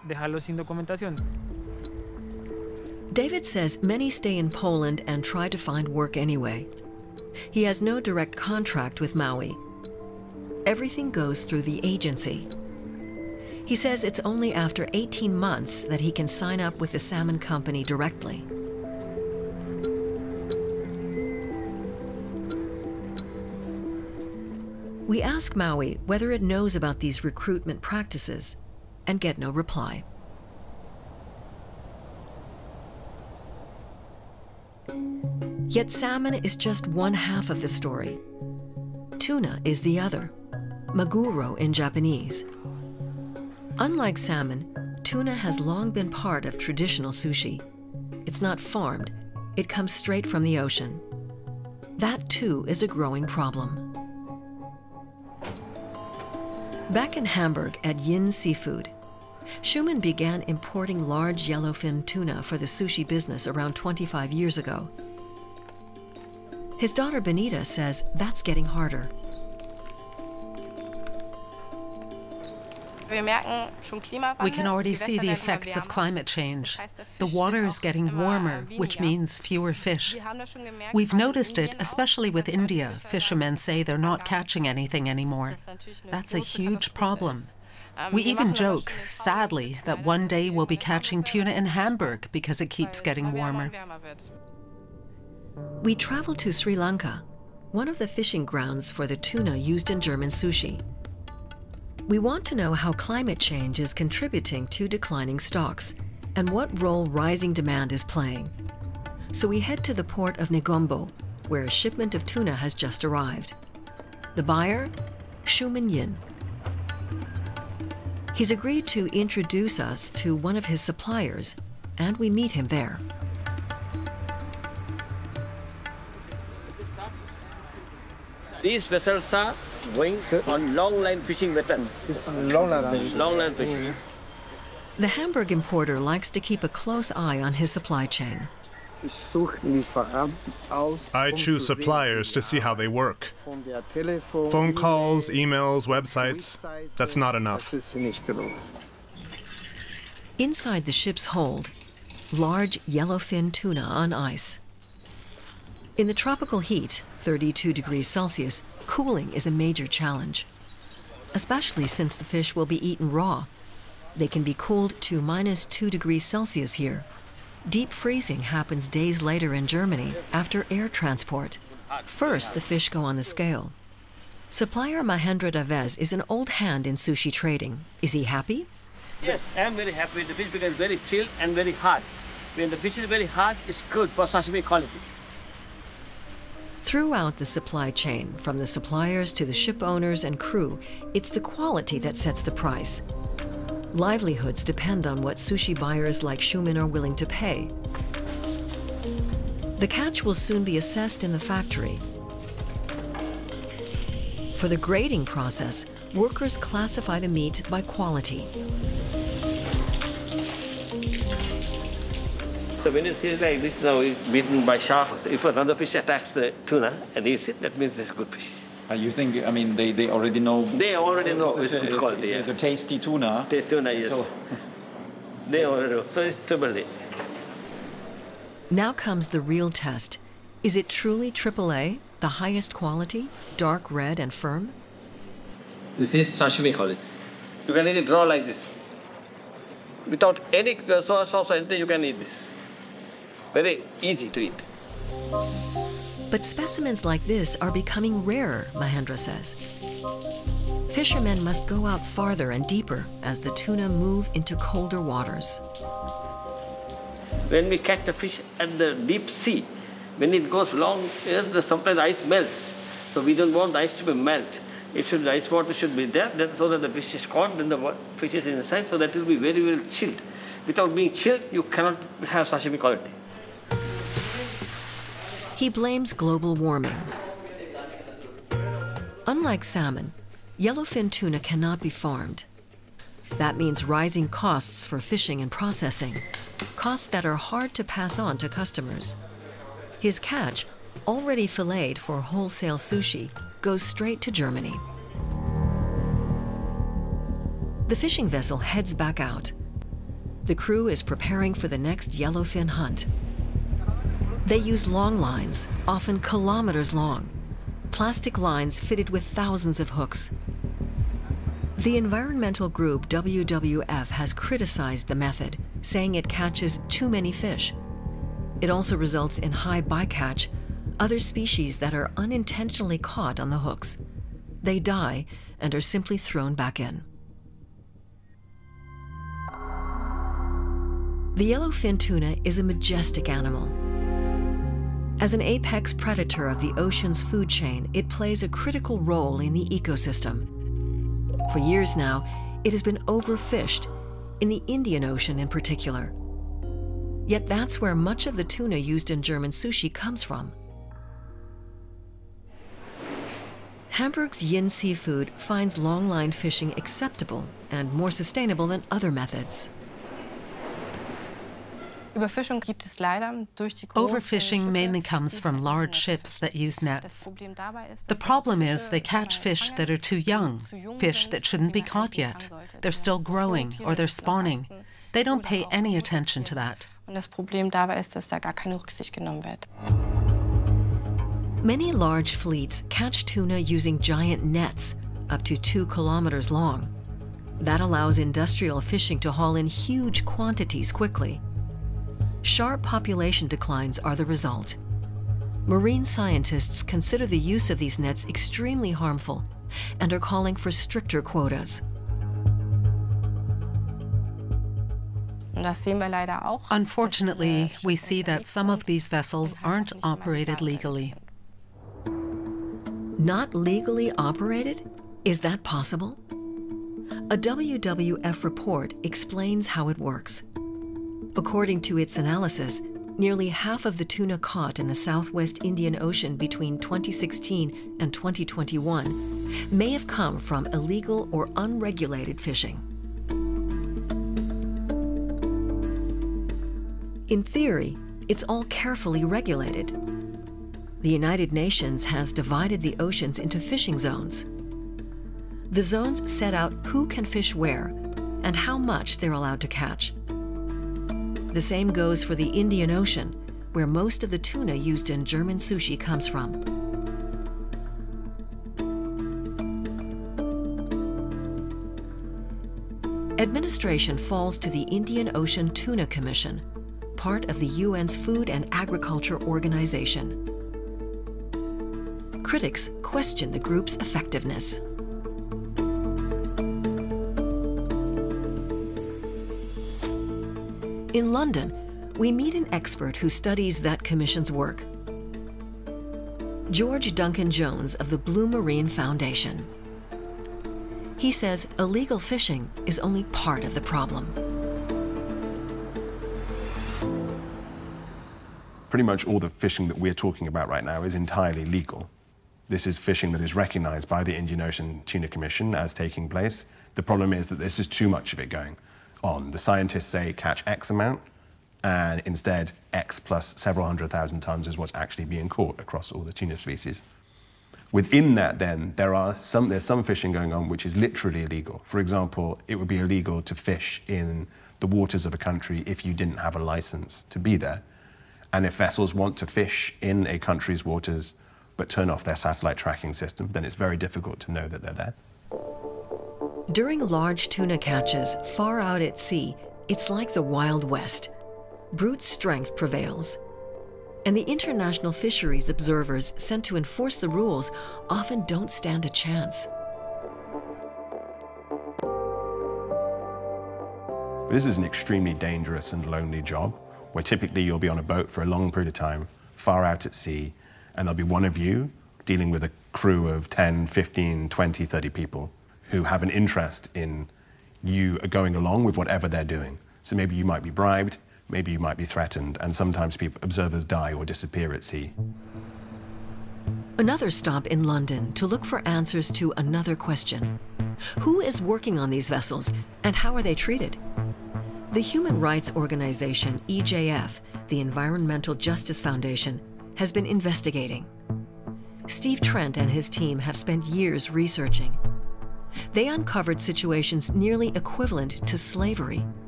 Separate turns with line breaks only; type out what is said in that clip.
dejarlos sin documentación.
David says many stay in Poland and try to find work anyway. He has no direct contract with Maui. Everything goes through the agency. He says it's only after 18 months that he can sign up with the salmon company directly. We ask Maui whether it knows about these recruitment practices and get no reply. Yet salmon is just one half of the story. Tuna is the other, maguro in Japanese. Unlike salmon, tuna has long been part of traditional sushi. It's not farmed, it comes straight from the ocean. That too is a growing problem. Back in Hamburg at Yin Seafood, Schumann began importing large yellowfin tuna for the sushi business around 25 years ago. His daughter Benita says that's getting harder.
We can already see the effects of climate change. The water is getting warmer, which means fewer fish. We've noticed it, especially with India. Fishermen say they're not catching anything anymore. That's a huge problem. We even joke, sadly, that one day we'll be catching tuna in Hamburg because it keeps getting warmer.
We traveled to Sri Lanka, one of the fishing grounds for the tuna used in German sushi. We want to know how climate change is contributing to declining stocks and what role rising demand is playing. So we head to the port of Negombo, where a shipment of tuna has just arrived. The buyer, Schumann Yin. He's agreed to introduce us to one of his suppliers, and we meet him there.
These vessels are going on long line fishing methods. Long line fishing.
The Hamburg importer likes to keep a close eye on his supply chain.
I choose suppliers to see how they work. Phone calls, emails, websites, that's not enough.
Inside the ship's hold, large yellowfin tuna on ice. In the tropical heat, 32 degrees Celsius, cooling is a major challenge, especially since the fish will be eaten raw. They can be cooled to -2 degrees Celsius here. Deep freezing happens days later in Germany after air transport. First, the fish go on the scale. Supplier Mahendra Davez is an old hand in sushi trading. Is he happy?
Yes, I am very happy. The fish becomes very chilled and very hard. When the fish is very hard, it's good for sashimi quality.
Throughout the supply chain, from the suppliers to the ship owners and crew, it's the quality that sets the price. Livelihoods depend on what sushi buyers like Schumann are willing to pay. The catch will soon be assessed in the factory. For the grading process, workers classify the meat by quality.
So when you see like this, now it's beaten by sharks. If another fish attacks the tuna and eats it, that means it's good fish.
You think, I mean, they already know?
They already know it's good quality.
It's a tasty tuna.
Tasty tuna, yes. So they already know. So it's triple-A.
Now comes the real test. Is it truly AAA, the highest quality, dark red and firm?
This is sashimi quality. You can eat it raw like this. Without any soy sauce or anything, you can eat this. Very easy to eat.
But specimens like this are becoming rarer, Mahendra says. Fishermen must go out farther and deeper as the tuna move into colder waters.
When we catch the fish at the deep sea, when it goes long, sometimes the ice melts. So we don't want the ice to be melt. The ice water should be there, so that the fish is caught, then the fish is inside, so that it will be very, very chilled. Without being chilled, you cannot have sashimi quality.
He blames global warming. Unlike salmon, yellowfin tuna cannot be farmed. That means rising costs for fishing and processing, costs that are hard to pass on to customers. His catch, already filleted for wholesale sushi, goes straight to Germany. The fishing vessel heads back out. The crew is preparing for the next yellowfin hunt. They use long lines, often kilometers long, plastic lines fitted with thousands of hooks. The environmental group WWF has criticized the method, saying it catches too many fish. It also results in high bycatch, other species that are unintentionally caught on the hooks. They die and are simply thrown back in. The yellowfin tuna is a majestic animal. As an apex predator of the ocean's food chain, it plays a critical role in the ecosystem. For years now, it has been overfished, in the Indian Ocean in particular. Yet that's where much of the tuna used in German sushi comes from. Hamburg's Yin Seafood finds longline fishing acceptable and more sustainable than other methods.
Overfishing mainly comes from large ships that use nets. The problem is they catch fish that are too young, fish that shouldn't be caught yet. They're still growing or they're spawning. They don't pay any attention to that.
Many large fleets catch tuna using giant nets, up to 2 kilometers long. That allows industrial fishing to haul in huge quantities quickly. Sharp population declines are the result. Marine scientists consider the use of these nets extremely harmful and are calling for stricter quotas.
Unfortunately, we see that some of these vessels aren't operated legally.
Not legally operated? Is that possible? A WWF report explains how it works. According to its analysis, nearly half of the tuna caught in the Southwest Indian Ocean between 2016 and 2021 may have come from illegal or unregulated fishing. In theory, it's all carefully regulated. The United Nations has divided the oceans into fishing zones. The zones set out who can fish where and how much they're allowed to catch. The same goes for the Indian Ocean, where most of the tuna used in German sushi comes from. Administration falls to the Indian Ocean Tuna Commission, part of the UN's Food and Agriculture Organization. Critics question the group's effectiveness. In London, we meet an expert who studies that commission's work. George Duncan Jones of the Blue Marine Foundation. He says illegal fishing is only part of the problem.
Pretty much all the fishing that we're talking about right now is entirely legal. This is fishing that is recognized by the Indian Ocean Tuna Commission as taking place. The problem is that there's just too much of it going on. The scientists say catch X amount, and instead X plus several 100,000 tons is what's actually being caught across all the tuna species. Within that, then, there's some fishing going on which is literally illegal. For example, it would be illegal to fish in the waters of a country if you didn't have a license to be there. And if vessels want to fish in a country's waters but turn off their satellite tracking system, then it's very difficult to know that they're there.
During large tuna catches far out at sea, it's like the Wild West. Brute strength prevails. And the international fisheries observers sent to enforce the rules often don't stand a chance.
This is an extremely dangerous and lonely job, where typically you'll be on a boat for a long period of time, far out at sea, and there'll be one of you dealing with a crew of 10, 15, 20, 30 people who have an interest in you going along with whatever they're doing. So maybe you might be bribed, maybe you might be threatened, and sometimes observers die or disappear at sea.
Another stop in London to look for answers to another question. Who is working on these vessels, and how are they treated? The human rights organization EJF, the Environmental Justice Foundation, has been investigating. Steve Trent and his team have spent years researching. They uncovered situations nearly equivalent to slavery.